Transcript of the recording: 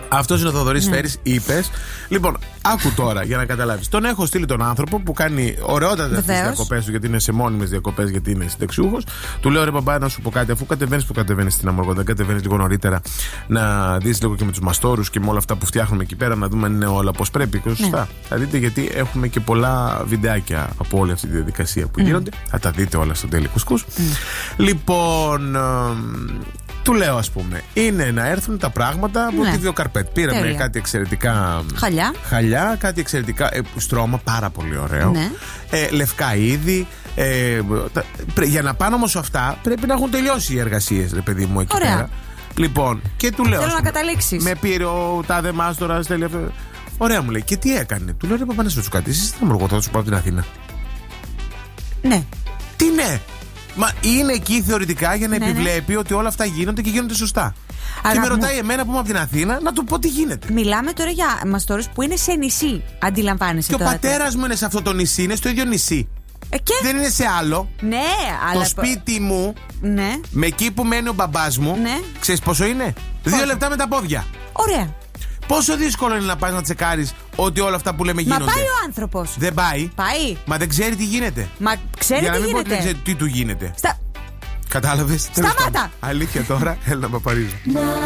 Αυτός είναι ο Θοδωρής Σφαίρης, είπες. Λοιπόν, άκου τώρα για να καταλάβεις. Τον έχω στείλει τον άνθρωπο που κάνει ωραιότατα τις διακοπές του, γιατί είναι σε μόνιμες διακοπές, γιατί είναι συνταξιούχος. Του λέω: ρε μπαμπά, να σου πω κάτι, αφού κατεβαίνεις που κατεβαίνεις στην Αμοργό, δεν κατεβαίνεις λίγο νωρίτερα να δεις λίγο και με τους μαστόρους και με όλα αυτά που φτιάχνουμε εκεί πέρα, να δούμε αν είναι όλα πώς πρέπει. Και σωστά. Θα δείτε, γιατί έχουμε και πολλά βιντεάκια από όλη αυτή τη διαδικασία που γίνονται. Θα τα δείτε όλα στο τέλειο κουσκούς. Λοιπόν. Του λέω, ας πούμε, είναι να έρθουν τα πράγματα από τη Βιοκαρπέτ. Πήραμε κάτι εξαιρετικά χαλιά, κάτι εξαιρετικά στρώμα, πάρα πολύ ωραίο. Λευκά είδη. Για να πάνε όμως αυτά, πρέπει να έχουν τελειώσει οι εργασίες, ρε παιδί μου, εκεί πέρα. Λοιπόν, και του λέω: θέλω να καταλήξεις. Με πήρε ο τάδε μάστορας. Ωραία, μου λέει, και τι έκανε. Του λέω: ρε παπά, να σου κάτι. Εσύ στην Αμοργό, θα σου πάω από την Αθήνα. Ναι. Τι ναι. Μα είναι εκεί θεωρητικά για να επιβλέπει ότι όλα αυτά γίνονται και γίνονται σωστά. Και με ρωτάει εμένα που είμαι από την Αθήνα να του πω τι γίνεται. Μιλάμε τώρα για μαστόρους που είναι σε νησί. Αντιλαμβάνεσαι. Και ο πατέρας μου είναι σε αυτό το νησί, είναι στο ίδιο νησί. Δεν είναι σε άλλο. Ναι, αλλά. Το σπίτι μου, με εκεί που μένει ο μπαμπάς μου, ξέρεις πόσο είναι? 2 λεπτά με τα πόδια. Ωραία. Πόσο δύσκολο είναι να πας να τσεκάρεις ότι όλα αυτά που λέμε γίνονται? Μα πάει ο άνθρωπος. Δεν πάει. Πάει. Μα δεν ξέρει τι γίνεται. Μα ξέρει για να τι μην γίνεται. πω ότι δεν ξέρει τι του γίνεται. Στα... Κατάλαβες? Σταμάτα. Αλήθεια τώρα, έλα να παπαρίζω.